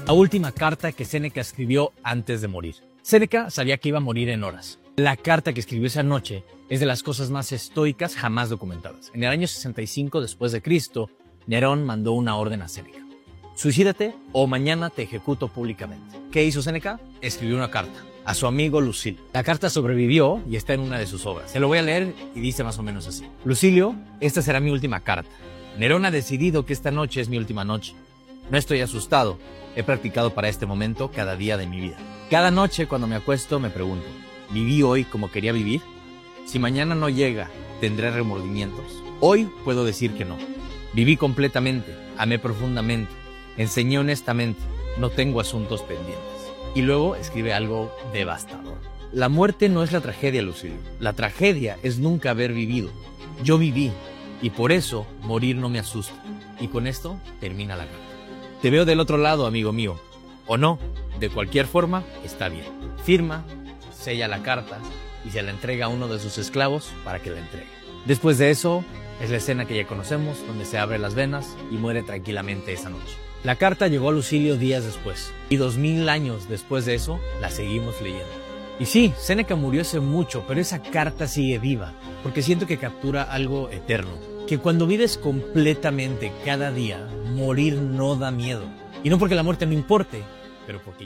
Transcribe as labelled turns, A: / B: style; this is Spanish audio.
A: la última carta que Séneca escribió antes de morir. Séneca sabía que iba a morir en horas. La carta que escribió esa noche es de las cosas más estoicas jamás documentadas. En el año 65 después de Cristo, Nerón mandó una orden a Séneca: suicídate o mañana te ejecuto públicamente. ¿Qué hizo Séneca? Escribió una carta a su amigo Lucilio. La carta sobrevivió y está en una de sus obras. Se lo voy a leer y dice más o menos así: Lucilio, esta será mi última carta. Nerón ha decidido que esta noche es mi última noche. No estoy asustado. He practicado para este momento cada día de mi vida. Cada noche cuando me acuesto me pregunto: ¿viví hoy como quería vivir? Si mañana no llega, ¿tendré remordimientos? Hoy puedo decir que no. Viví completamente, amé profundamente, enseñé honestamente, no tengo asuntos pendientes. Y luego escribe algo devastador: la muerte no es la tragedia, Lucilio. La tragedia es nunca haber vivido. Yo viví y por eso morir no me asusta. Y con esto termina la carta. Te veo del otro lado, amigo mío. O no, de cualquier forma, está bien. Firma, sella la carta y se la entrega a uno de sus esclavos para que la entregue. Después de eso, es la escena que ya conocemos, donde se abre las venas y muere tranquilamente esa noche. La carta llegó a Lucilio días después, y 2000 años después de eso, la seguimos leyendo. Y sí, Séneca murió hace mucho, pero esa carta sigue viva, porque siento que captura algo eterno. Que cuando vives completamente cada día, morir no da miedo. Y no porque la muerte no importe, pero porque